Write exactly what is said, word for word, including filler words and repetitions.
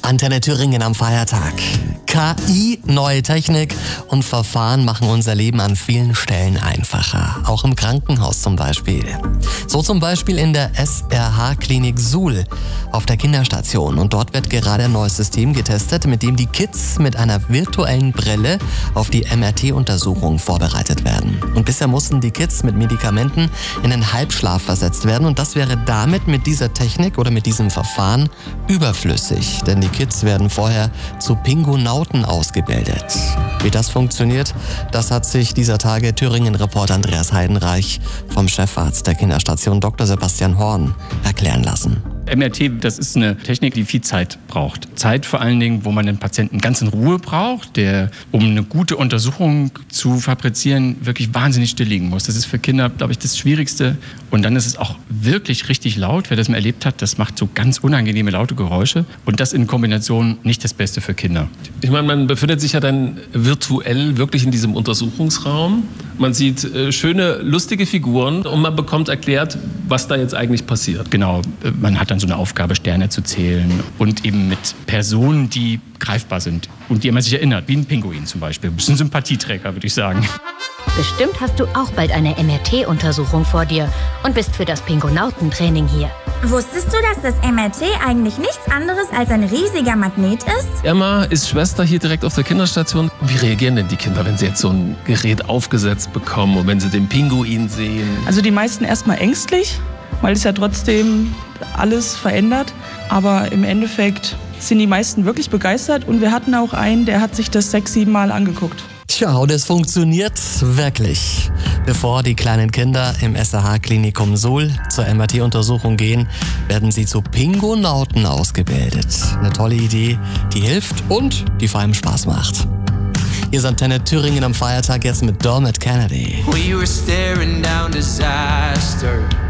Antenne Thüringen am Feiertag. K I, neue Technik und Verfahren machen unser Leben an vielen Stellen einfacher. Auch im Krankenhaus zum Beispiel. So zum Beispiel in der S R H-Klinik Suhl auf der Kinderstation. Und dort wird gerade ein neues System getestet, mit dem die Kids mit einer virtuellen Brille auf die M R T-Untersuchung vorbereitet werden. Und bisher mussten die Kids mit Medikamenten in einen Halbschlaf versetzt werden. Und das wäre damit mit dieser Technik oder mit diesem Verfahren überflüssig. Denn die Kids werden vorher zu Pingonauten ausgebildet. Wie das funktioniert, das hat sich dieser Tage Thüringen-Reporter Andreas Heidenreich vom Chefarzt der Kinderstation Doktor Sebastian Horn erklären lassen. M R T, das ist eine Technik, die viel Zeit braucht. Zeit vor allen Dingen, wo man den Patienten ganz in Ruhe braucht, der, um eine gute Untersuchung zu fabrizieren, wirklich wahnsinnig still liegen muss. Das ist für Kinder, glaube ich, das Schwierigste. Und dann ist es auch wirklich richtig laut. Wer das mal erlebt hat, das macht so ganz unangenehme, laute Geräusche. Und das in Kombination nicht das Beste für Kinder. Ich meine, man befindet sich ja dann virtuell wirklich in diesem Untersuchungsraum. Man sieht äh, schöne, lustige Figuren und man bekommt erklärt, was da jetzt eigentlich passiert. Genau, man hat dann so eine Aufgabe, Sterne zu zählen und eben mit Personen, die greifbar sind und die man sich erinnert, wie ein Pinguin zum Beispiel. Das ist ein Sympathieträger, würde ich sagen. Bestimmt hast du auch bald eine M R T-Untersuchung vor dir und bist für das Pingonautentraining hier. Wusstest du, dass das M R T eigentlich nichts anderes als ein riesiger Magnet ist? Emma ist Schwester hier direkt auf der Kinderstation. Wie reagieren denn die Kinder, wenn sie jetzt so ein Gerät aufgesetzt bekommen und wenn sie den Pinguin sehen? Also die meisten erstmal ängstlich, weil es ja trotzdem alles verändert. Aber im Endeffekt sind die meisten wirklich begeistert und wir hatten auch einen, der hat sich das sechs, sieben Mal angeguckt. Tja, und es funktioniert wirklich. Bevor die kleinen Kinder im S R H-Klinikum Suhl zur M R T-Untersuchung gehen, werden sie zu Pingonauten ausgebildet. Eine tolle Idee, die hilft und die vor allem Spaß macht. Hier ist Antenne Thüringen am Feiertag jetzt mit Dermot Kennedy. We were staring down disaster.